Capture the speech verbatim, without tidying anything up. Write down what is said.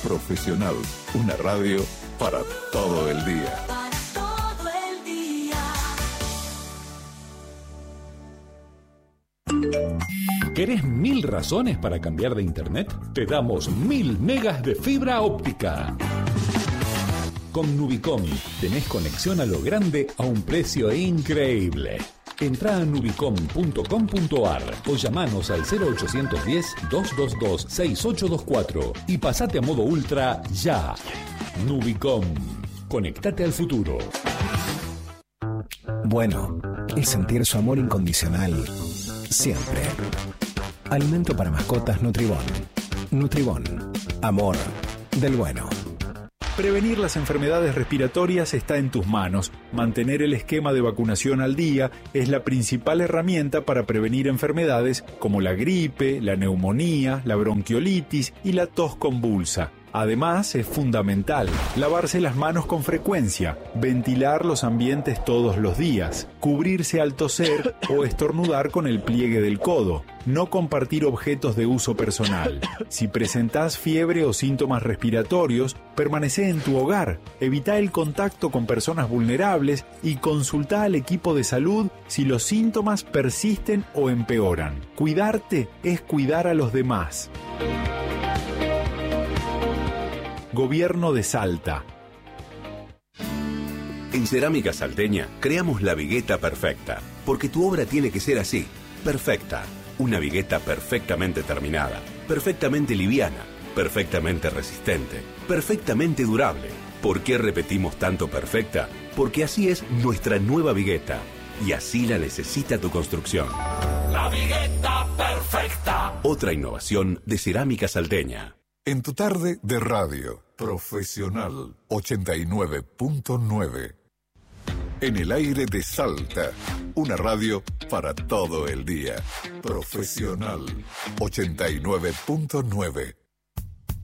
Profesional, una radio para todo el día. ¿Querés mil razones para cambiar de internet? Te damos mil megas de fibra óptica. Con Nubicom tenés conexión a lo grande a un precio increíble. Entrá a nubicom punto com punto ar o llamanos al cero ochocientos diez, doscientos veintidós, sesenta y ocho veinticuatro y pasate a modo ultra ya. Nubicom. Conectate al futuro. Bueno, es sentir su amor incondicional siempre. Alimento para mascotas Nutribón. Nutribón. Amor del bueno. Prevenir las enfermedades respiratorias está en tus manos. Mantener el esquema de vacunación al día es la principal herramienta para prevenir enfermedades como la gripe, la neumonía, la bronquiolitis y la tos convulsa. Además, es fundamental lavarse las manos con frecuencia, ventilar los ambientes todos los días, cubrirse al toser o estornudar con el pliegue del codo, no compartir objetos de uso personal. Si presentás fiebre o síntomas respiratorios, permanecé en tu hogar, evita el contacto con personas vulnerables y consulta al equipo de salud si los síntomas persisten o empeoran. Cuidarte es cuidar a los demás. Gobierno de Salta. En Cerámica Salteña creamos la vigueta perfecta, porque tu obra tiene que ser así, perfecta. Una vigueta perfectamente terminada, perfectamente liviana, perfectamente resistente, perfectamente durable. ¿Por qué repetimos tanto perfecta? Porque así es nuestra nueva vigueta, y así la necesita tu construcción. La vigueta perfecta. Otra innovación de Cerámica Salteña. En tu tarde de radio, Profesional ochenta y nueve punto nueve. En el aire de Salta, una radio para todo el día. Profesional ochenta y nueve punto nueve.